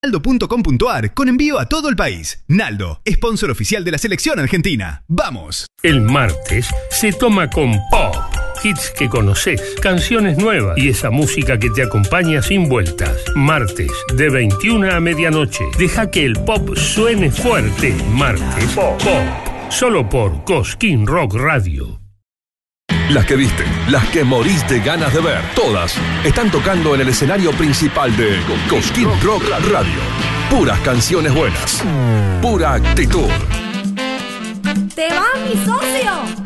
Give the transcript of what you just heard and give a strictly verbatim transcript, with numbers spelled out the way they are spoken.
Naldo punto com punto ar con envío a todo el país. Naldo, sponsor oficial de la selección argentina. ¡Vamos! El martes se toma con pop. Hits que conoces, canciones nuevas y esa música que te acompaña sin vueltas. Martes, de veintiuna a medianoche. Deja que el pop suene fuerte. Martes, pop. pop. Solo por Cosquín Rock Radio. Las que viste, las que morís de ganas de ver, todas están tocando en el escenario principal de Cosquín Rock Radio. Puras canciones buenas, pura actitud. ¡Te va, mi socio!